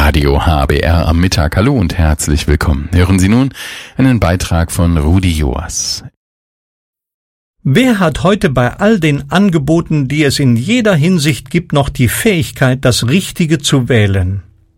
Radio HBR am Mittag. Hallo und herzlich willkommen. Hören Sie nun einen Beitrag von Rudi Joas. Wer hat heute bei all den Angeboten, die es in jeder Hinsicht gibt, noch die Fähigkeit, das Richtige zu wählen?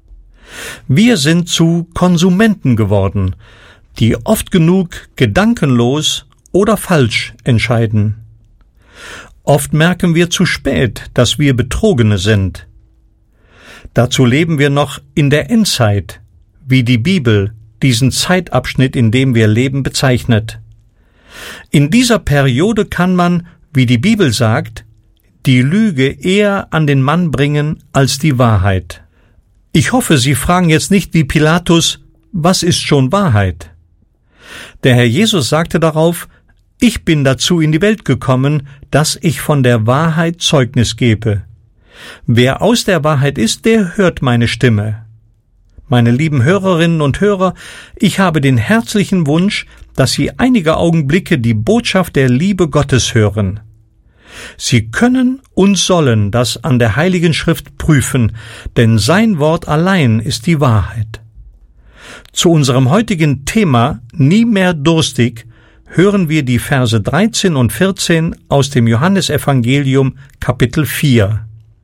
Wir sind zu Konsumenten geworden, die oft genug gedankenlos oder falsch entscheiden. Oft merken wir zu spät, dass wir Betrogene sind. Dazu leben wir noch in der Endzeit, wie die Bibel diesen Zeitabschnitt, in dem wir leben, bezeichnet. In dieser Periode kann man, wie die Bibel sagt, die Lüge eher an den Mann bringen als die Wahrheit. Ich hoffe, Sie fragen jetzt nicht wie Pilatus, was ist schon Wahrheit? Der Herr Jesus sagte darauf, ich bin dazu in die Welt gekommen, dass ich von der Wahrheit Zeugnis gebe. Wer aus der Wahrheit ist, der hört meine Stimme. Meine lieben Hörerinnen und Hörer, ich habe den herzlichen Wunsch, dass Sie einige Augenblicke die Botschaft der Liebe Gottes hören. Sie können und sollen das an der Heiligen Schrift prüfen, denn sein Wort allein ist die Wahrheit. Zu unserem heutigen Thema Nie mehr durstig hören wir die Verse 13 und 14 aus dem Johannesevangelium Kapitel 4.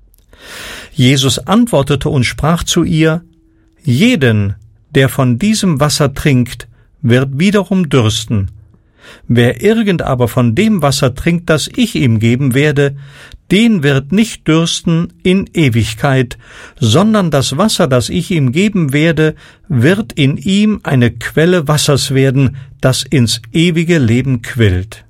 Jesus antwortete und sprach zu ihr, jeden, der von diesem Wasser trinkt, wird wiederum dürsten. Wer irgend aber von dem Wasser trinkt, das ich ihm geben werde, den wird nicht dürsten in Ewigkeit, sondern das Wasser, das ich ihm geben werde, wird in ihm eine Quelle Wassers werden, das ins ewige Leben quillt.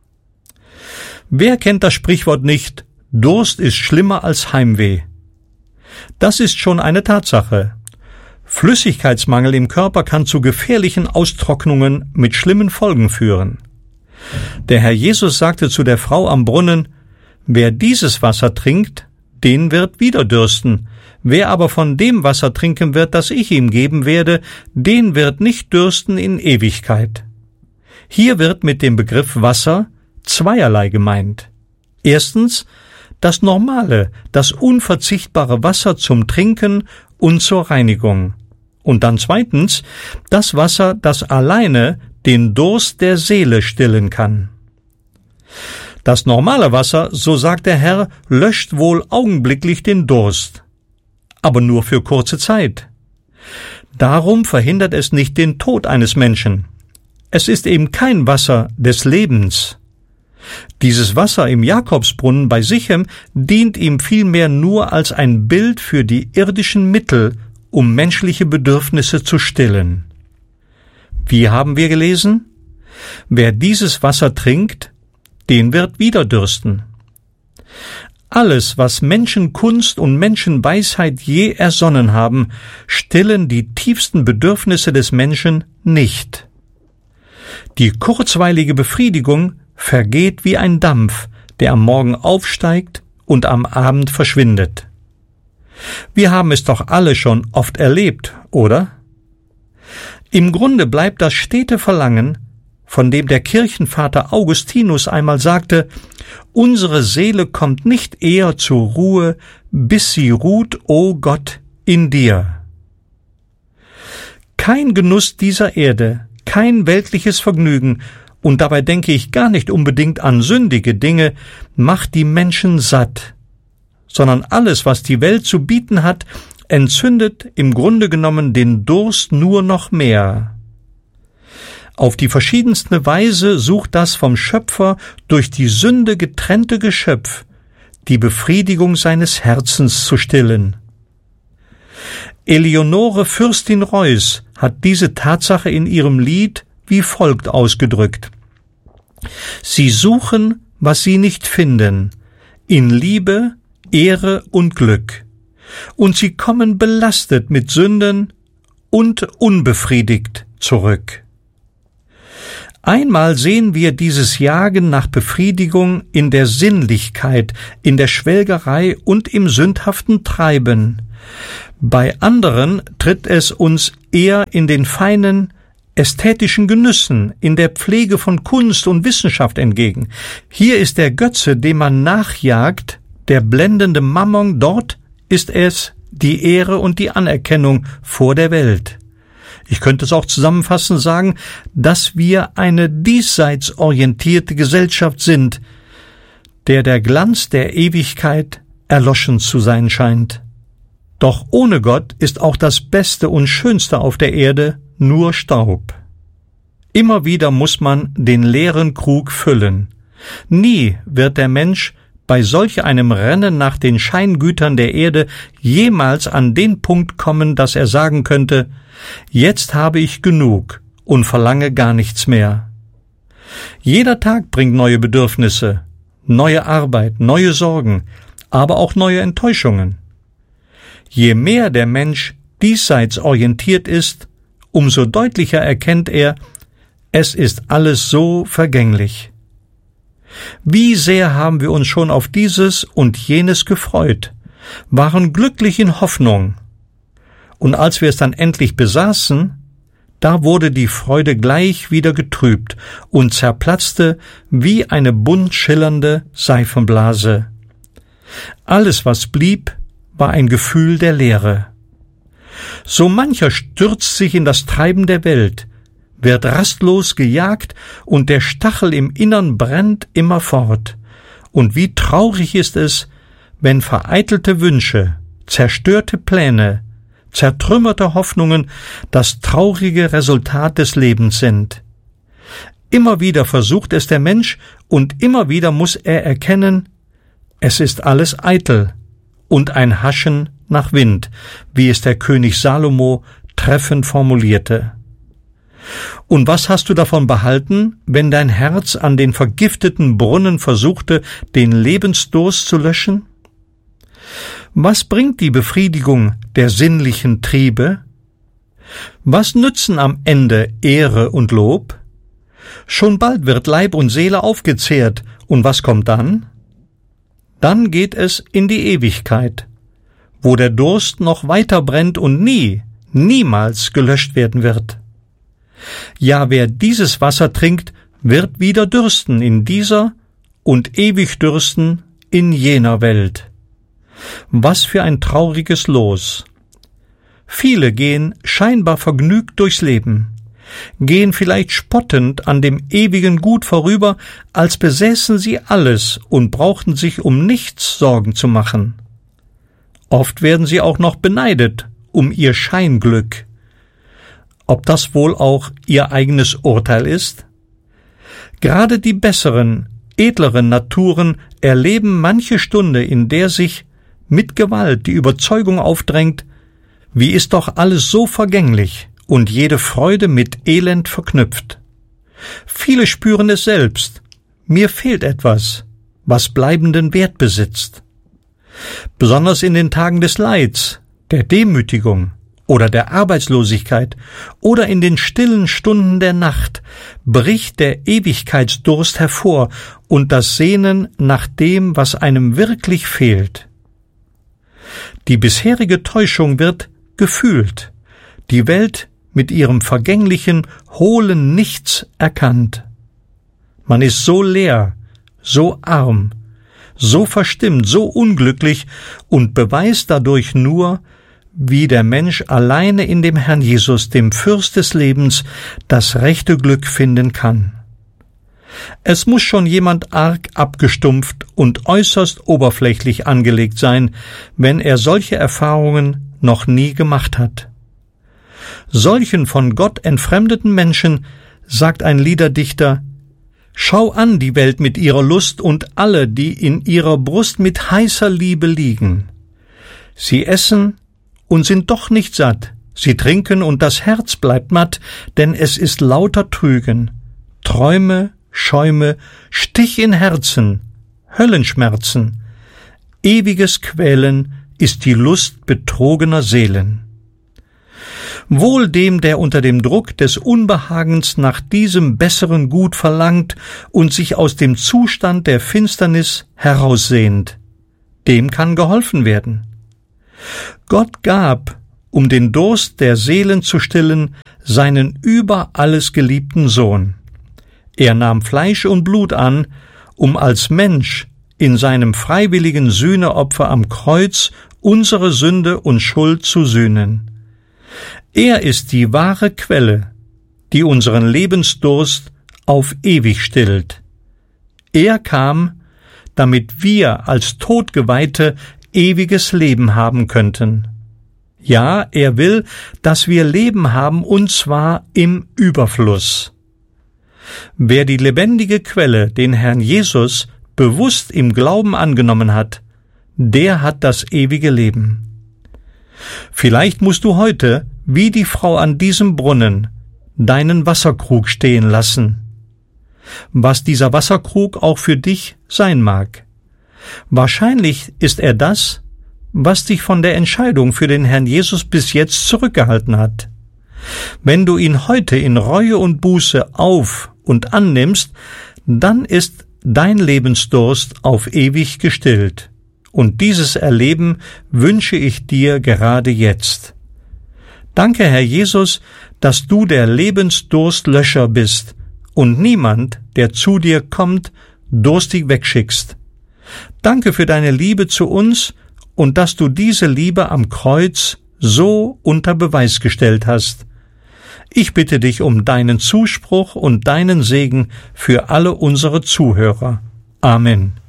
Wer kennt das Sprichwort nicht, Durst ist schlimmer als Heimweh? Das ist schon eine Tatsache. Flüssigkeitsmangel im Körper kann zu gefährlichen Austrocknungen mit schlimmen Folgen führen. Der Herr Jesus sagte zu der Frau am Brunnen, wer dieses Wasser trinkt, den wird wieder dürsten. Wer aber von dem Wasser trinken wird, das ich ihm geben werde, den wird nicht dürsten in Ewigkeit. Hier wird mit dem Begriff Wasser zweierlei gemeint. Erstens, das normale, das unverzichtbare Wasser zum Trinken und zur Reinigung. Und dann zweitens, das Wasser, das alleine den Durst der Seele stillen kann. Das normale Wasser, so sagt der Herr, löscht wohl augenblicklich den Durst, aber nur für kurze Zeit. Darum verhindert es nicht den Tod eines Menschen. Es ist eben kein Wasser des Lebens. Dieses Wasser im Jakobsbrunnen bei Sichem dient ihm vielmehr nur als ein Bild für die irdischen Mittel, um menschliche Bedürfnisse zu stillen. Wie haben wir gelesen? Wer dieses Wasser trinkt, den wird wieder dürsten. Alles, was Menschenkunst und Menschenweisheit je ersonnen haben, stillen die tiefsten Bedürfnisse des Menschen nicht. Die kurzweilige Befriedigung vergeht wie ein Dampf, der am Morgen aufsteigt und am Abend verschwindet. Wir haben es doch alle schon oft erlebt, oder? Im Grunde bleibt das stete Verlangen, von dem der Kirchenvater Augustinus einmal sagte, unsere Seele kommt nicht eher zur Ruhe, bis sie ruht, o Gott, in dir. Kein Genuss dieser Erde, kein weltliches Vergnügen, und dabei denke ich gar nicht unbedingt an sündige Dinge, macht die Menschen satt, sondern alles, was die Welt zu bieten hat, entzündet im Grunde genommen den Durst nur noch mehr. Auf die verschiedenste Weise sucht das vom Schöpfer durch die Sünde getrennte Geschöpf, die Befriedigung seines Herzens zu stillen. Eleonore Fürstin Reuß hat diese Tatsache in ihrem Lied wie folgt ausgedrückt. Sie suchen, was sie nicht finden, in Liebe, Ehre und Glück, und sie kommen belastet mit Sünden und unbefriedigt zurück. Einmal sehen wir dieses Jagen nach Befriedigung in der Sinnlichkeit, in der Schwelgerei und im sündhaften Treiben. Bei anderen tritt es uns eher in den feinen, ästhetischen Genüssen, in der Pflege von Kunst und Wissenschaft entgegen. Hier ist der Götze, dem man nachjagt, der blendende Mammon, dort ist es die Ehre und die Anerkennung vor der Welt. Ich könnte es auch zusammenfassend sagen, dass wir eine diesseits orientierte Gesellschaft sind, der Glanz der Ewigkeit erloschen zu sein scheint. Doch ohne Gott ist auch das Beste und Schönste auf der Erde nur Staub. Immer wieder muss man den leeren Krug füllen. Nie wird der Mensch bei solch einem Rennen nach den Scheingütern der Erde jemals an den Punkt kommen, dass er sagen könnte, jetzt habe ich genug und verlange gar nichts mehr. Jeder Tag bringt neue Bedürfnisse, neue Arbeit, neue Sorgen, aber auch neue Enttäuschungen. Je mehr der Mensch diesseits orientiert ist, umso deutlicher erkennt er, es ist alles so vergänglich. Wie sehr haben wir uns schon auf dieses und jenes gefreut, waren glücklich in Hoffnung. Und als wir es dann endlich besaßen, da wurde die Freude gleich wieder getrübt und zerplatzte wie eine bunt schillernde Seifenblase. Alles, was blieb, war ein Gefühl der Leere. So mancher stürzt sich in das Treiben der Welt, wird rastlos gejagt und der Stachel im Innern brennt immerfort. Und wie traurig ist es, wenn vereitelte Wünsche, zerstörte Pläne, zertrümmerte Hoffnungen das traurige Resultat des Lebens sind. Immer wieder versucht es der Mensch und immer wieder muss er erkennen, es ist alles eitel und ein Haschen nach Wind, wie es der König Salomo treffend formulierte. Und was hast du davon behalten, wenn dein Herz an den vergifteten Brunnen versuchte, den Lebensdurst zu löschen? Was bringt die Befriedigung der sinnlichen Triebe? Was nützen am Ende Ehre und Lob? Schon bald wird Leib und Seele aufgezehrt, und was kommt dann? Dann geht es in die Ewigkeit, wo der Durst noch weiter brennt und niemals gelöscht werden wird. Ja, wer dieses Wasser trinkt, wird wieder dürsten in dieser und ewig dürsten in jener Welt. Was für ein trauriges Los! Viele gehen scheinbar vergnügt durchs Leben, gehen vielleicht spottend an dem ewigen Gut vorüber, als besäßen sie alles und brauchten sich um nichts Sorgen zu machen. Oft werden sie auch noch beneidet um ihr Scheinglück. Ob das wohl auch ihr eigenes Urteil ist? Gerade die besseren, edleren Naturen erleben manche Stunde, in der sich mit Gewalt die Überzeugung aufdrängt, wie ist doch alles so vergänglich und jede Freude mit Elend verknüpft. Viele spüren es selbst, mir fehlt etwas, was bleibenden Wert besitzt. Besonders in den Tagen des Leids, der Demütigung oder der Arbeitslosigkeit oder in den stillen Stunden der Nacht bricht der Ewigkeitsdurst hervor und das Sehnen nach dem, was einem wirklich fehlt. Die bisherige Täuschung wird gefühlt, die Welt mit ihrem vergänglichen, hohlen Nichts erkannt. Man ist so leer, so arm, so verstimmt, so unglücklich und beweist dadurch nur, wie der Mensch alleine in dem Herrn Jesus, dem Fürst des Lebens, das rechte Glück finden kann. Es muss schon jemand arg abgestumpft und äußerst oberflächlich angelegt sein, wenn er solche Erfahrungen noch nie gemacht hat. Solchen von Gott entfremdeten Menschen sagt ein Liederdichter: Schau an die Welt mit ihrer Lust und alle, die in ihrer Brust mit heißer Liebe liegen. Sie essen und sind doch nicht satt, sie trinken und das Herz bleibt matt, denn es ist lauter Trügen, Träume, Schäume, Stich in Herzen, Höllenschmerzen, ewiges Quälen ist die Lust betrogener Seelen. Wohl dem, der unter dem Druck des Unbehagens nach diesem besseren Gut verlangt und sich aus dem Zustand der Finsternis heraussehnt, dem kann geholfen werden. Gott gab, um den Durst der Seelen zu stillen, seinen über alles geliebten Sohn. Er nahm Fleisch und Blut an, um als Mensch in seinem freiwilligen Sühneopfer am Kreuz unsere Sünde und Schuld zu sühnen. Er ist die wahre Quelle, die unseren Lebensdurst auf ewig stillt. Er kam, damit wir als Todgeweihte ewiges Leben haben könnten. Ja, er will, dass wir Leben haben, und zwar im Überfluss. Wer die lebendige Quelle, den Herrn Jesus, bewusst im Glauben angenommen hat, der hat das ewige Leben. Vielleicht musst du heute, wie die Frau an diesem Brunnen, deinen Wasserkrug stehen lassen. Was dieser Wasserkrug auch für dich sein mag. Wahrscheinlich ist er das, was dich von der Entscheidung für den Herrn Jesus bis jetzt zurückgehalten hat. Wenn du ihn heute in Reue und Buße auf- und annimmst, dann ist dein Lebensdurst auf ewig gestillt. Und dieses Erleben wünsche ich dir gerade jetzt. Danke, Herr Jesus, dass du der Lebensdurstlöscher bist und niemand, der zu dir kommt, durstig wegschickst. Danke für deine Liebe zu uns und dass du diese Liebe am Kreuz so unter Beweis gestellt hast. Ich bitte dich um deinen Zuspruch und deinen Segen für alle unsere Zuhörer. Amen.